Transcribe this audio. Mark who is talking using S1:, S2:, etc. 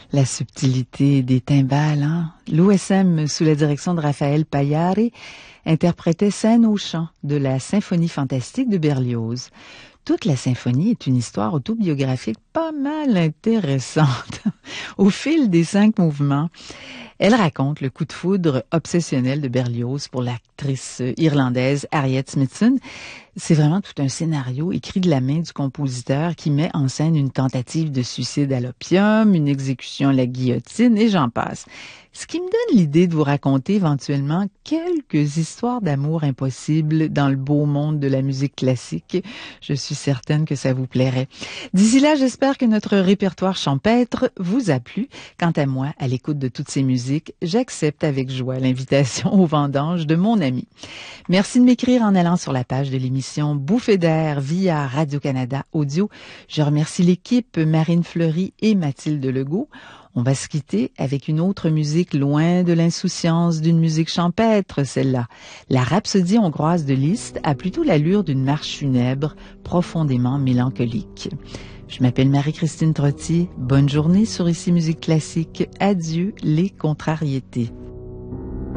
S1: La subtilité des timbales, hein? L'OSM, sous la direction de Raphaël Paillari, interprétait Scène au chant de la Symphonie fantastique de Berlioz. Toute la symphonie est une histoire autobiographique pas mal intéressante. Au fil des 5 mouvements, elle raconte le coup de foudre obsessionnel de Berlioz pour l'actrice irlandaise Harriet Smithson. C'est vraiment tout un scénario écrit de la main du compositeur qui met en scène une tentative de suicide à l'opium, une exécution à la guillotine et j'en passe. Ce qui me donne l'idée de vous raconter éventuellement quelques histoires d'amour impossibles dans le beau monde de la musique classique. Je suis certaine que ça vous plairait. D'ici là, j'espère que notre répertoire champêtre vous a plu. Quant à moi, à l'écoute de toutes ces musiques, j'accepte avec joie l'invitation aux vendanges de mon ami. Merci de m'écrire en allant sur la page de l'émission Bouffée d'air via Radio-Canada Audio. Je remercie l'équipe Marine Fleury et Mathilde Legault. On va se quitter avec une autre musique loin de l'insouciance d'une musique champêtre, celle-là. La Rhapsodie hongroise de Liszt a plutôt l'allure d'une marche funèbre, profondément mélancolique. Je m'appelle Marie-Christine Trottier. Bonne journée sur Ici Musique Classique. Adieu les contrariétés.